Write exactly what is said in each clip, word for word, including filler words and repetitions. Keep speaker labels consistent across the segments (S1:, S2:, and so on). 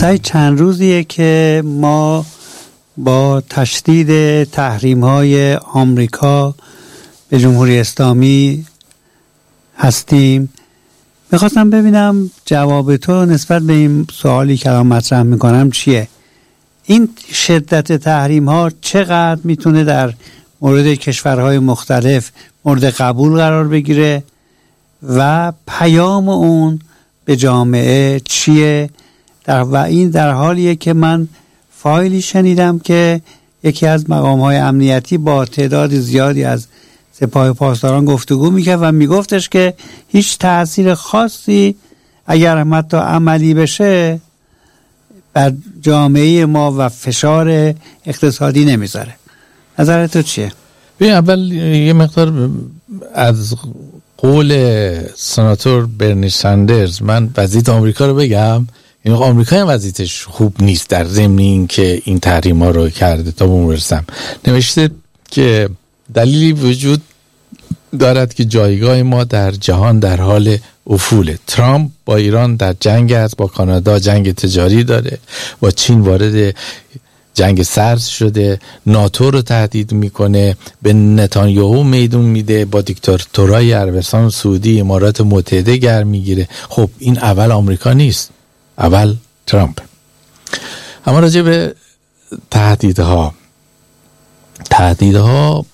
S1: تا چند روزیه که ما با تشدید تحریم‌های آمریکا به جمهوری اسلامی هستیم. میخواستم ببینم جواب تو نسبت به این سوالی که الان مطرح میکنم چیه؟ این شدت تحریم‌ها چقدر میتونه در مورد کشورهای مختلف مورد قبول قرار بگیره و پیام اون به جامعه چیه؟ در و این در حالیه که من فایلی شنیدم که یکی از مقام‌های امنیتی با تعداد زیادی از سپاه پاسداران گفتگو میکرد و میگفتش که هیچ تأثیر خاصی اگر حتی عملی بشه بر جامعه ما و فشار اقتصادی نمیذاره. نظر تو چیه؟
S2: ببین، اول یه مقدار از قول سناتور برنی ساندرز من وضعیت آمریکا رو بگم. این آمریکا هم وضعیتش خوب نیست در ضمن این که این تحریم ها رو کرده. تا بهمون برسم نوشته که دلیلی وجود دارد که جایگاه ما در جهان در حال افوله. ترامپ با ایران در جنگ است، با کانادا جنگ تجاری داره، با چین وارد جنگ سرد شده، ناتو رو تهدید میکنه، به نتانیاهو میدون میده، با دیکتاتورای عربستان سعودی امارات متحده گرم میگیره. خب این اول آمریکا نیست، اول ترامپ. اما راجع به تهدیدها تهدیدها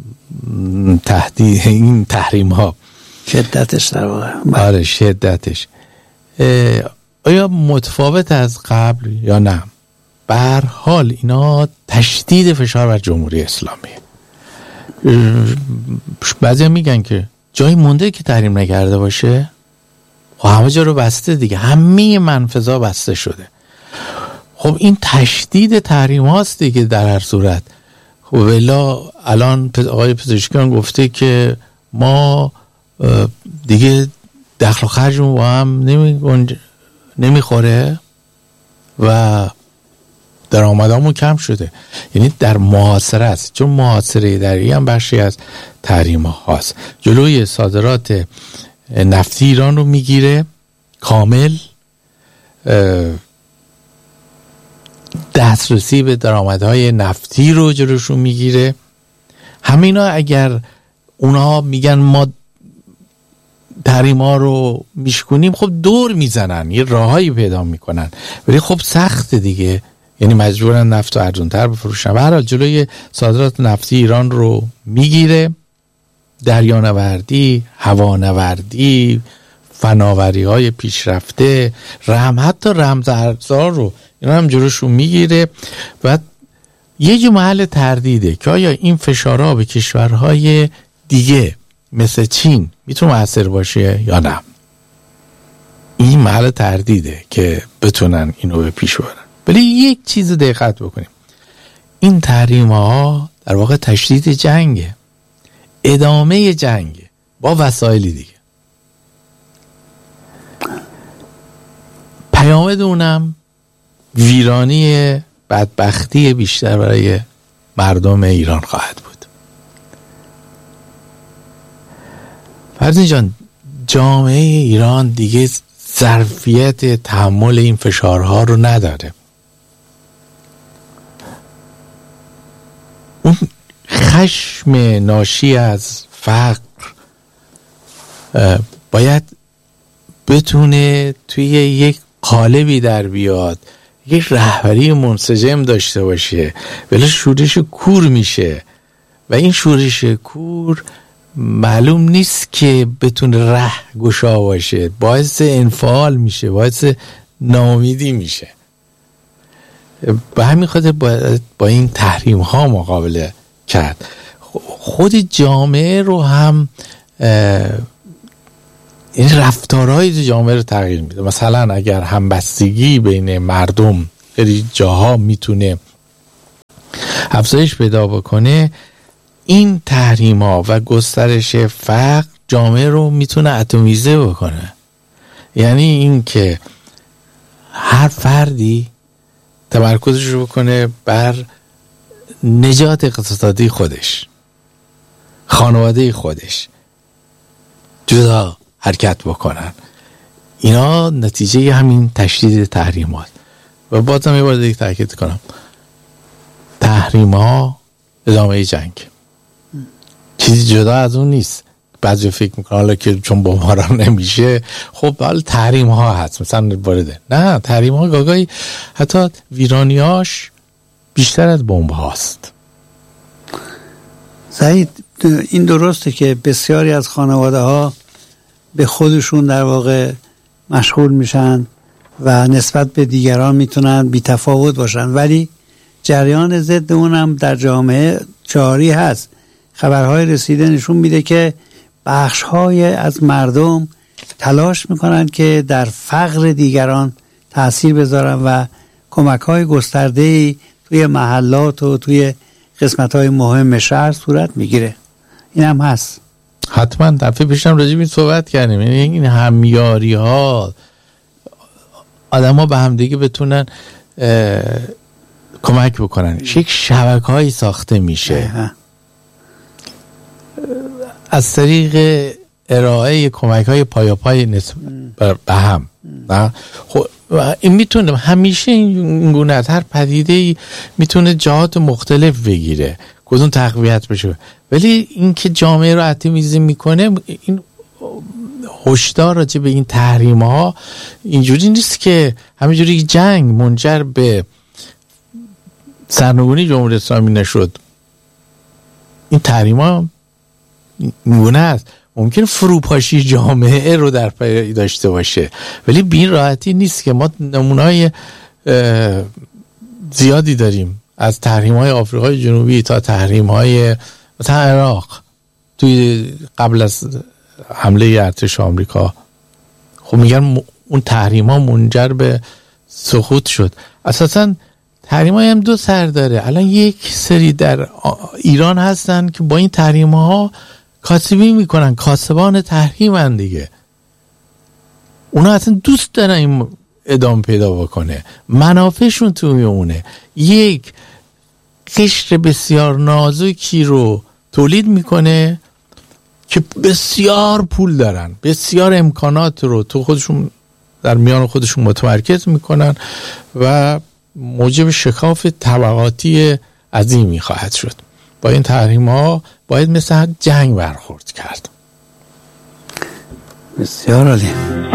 S2: تهدید این تحریم ها
S1: شدتش در واقع
S2: آره شدتش آیا متفاوت از قبل یا نه؟ به هر حال اینا تشدید فشار بر جمهوری اسلامی. بعضی میگن که جایی مونده که تحریم نکرده باشه و همه جا رو بسته دیگه، همه منفذا بسته شده. خب این تشدید تحریم هاست دیگه در هر صورت. خب ولی الان آقای پزشکیان گفته که ما دیگه دخل و خرجمون با هم نمی نمیخوره و درآمدامون کم شده. یعنی در محاصره است، چون محاصره دریایی هم بخشی از تحریم هاست. جلوی صادرات نفتی ایران رو میگیره کامل، دسترسی به درآمدهای نفتی رو جلوشون میگیره. همینا اگر اونا میگن ما تحریم ها رو میشکنیم، خب دور میزنن، یه راههایی پیدا میکنن، ولی خب سخت دیگه. یعنی مجبورن نفت رو ارزونتر بفروشن. به هر حال جلوی صادرات نفتی ایران رو میگیره. دریانوردی، هوانوردی، فناوری های پیشرفته، رحم حتی رمز ارزها رو اینا هم جلوشون میگیره. و یه جو محل تردیده که آیا این فشارها به کشورهای دیگه مثل چین میتونه مؤثر باشه یا نه. این محل تردیده که بتونن اینو به پیش ببرن. ولی یک چیز دقت بکنیم، این تحریم ها در واقع تشدید جنگه، ادامه جنگه با وسایلی دیگه. پیامد اونم ویرانی بدبختی بیشتر برای مردم ایران خواهد بود. فرزین جان، جامعه ایران دیگه ظرفیت تحمل این فشارها رو نداره. اون خشم ناشی از فقر باید بتونه توی یک قالبی در بیاد، یک رهبری منسجم داشته باشه، ولی شورش کور میشه و این شورش کور معلوم نیست که بتونه ره گشا باشه، باعث انفعال میشه، باعث ناامیدی میشه. به همین خاطر باید با این تحریم ها مقابله کرد. خود جامعه رو هم این رفتارهای جامعه رو تغییر میده. مثلا اگر همبستگی بین مردم خیلی جاها میتونه افزایش پیدا بکنه، این تحریم ها و گسترش فقر جامعه رو میتونه اتمیزه بکنه. یعنی این که هر فردی تمرکزش رو بکنه بر نجات اقتصادی خودش، خانواده خودش، جدا حرکت بکنن. اینا نتیجه همین تشدید تحریمات. و بازم یه بار دیگه تاکید کنم، تحریم ها ادامه جنگ، چیزی جدا از اون نیست. بعضی فکر میکنه حالا که چون بمباران نمیشه خب حالا تحریم ها هست مثلا وارده، نه، تحریم ها گاگایی حتی ویرانیاش بیشتر از بمب هاست.
S1: سعید، این درسته که بسیاری از خانواده ها به خودشون در واقع مشغول میشن و نسبت به دیگران میتونن بی تفاوت باشن، ولی جریان ضد اون هم در جامعه جاری هست. خبرهای رسیده نشون میده که بخش‌های از مردم تلاش میکنن که در فقر دیگران تأثیر بذارن و کمک‌های گسترده‌ای توی محلات و توی قسمت‌های مهم شهر صورت میگیره. این هم هست.
S2: حتما دفعه پیشم راجع به این صحبت کردیم، یعنی این همیاری ها آدم ها به هم دیگه بتونن کمک بکنن، یک شبکه هایی ساخته میشه اه. از طریق ارائه کمک های پایا پای نسبت به هم. خب این میتونه همیشه این گونه از هر پدیده میتونه جهات مختلف بگیره، کدوم تقویت بشه، ولی این که جامعه رو اتمیزی میکنه، این هشدار راجع به این تحریم ها اینجوری نیست که همینجوری جنگ منجر به سرنگونی جمهوری اسلامی نشد. این تحریم ها نگونه است، ممکن فروپاشی جامعه رو در پی داشته باشه، ولی به این راحتی نیست که ما نمونه‌های زیادی داریم، از تحریم‌های آفریقای جنوبی تا تحریم‌های مثلا عراق توی قبل از حمله ارتش آمریکا. خب میگن اون تحریم‌ها منجر به سقوط شد. اساساً تحریم‌ها هم دو سر داره. الان یک سری در ایران هستن که با این تحریم‌ها کاسبی میکنن، کاسبان تحریمن دیگه. اونا اصلا دوست دارن این ادامه پیدا بکنه، منافعشون توی اونه. یک قشر بسیار نازکی رو تولید میکنه که بسیار پول دارن، بسیار امکانات رو تو خودشون در میان خودشون متمرکز میکنن و موجب شکاف طبقاتی عظیمی خواهد شد. با این تحریم ها باید مثل جنگ برخورد کرد.
S1: بسیار عالی.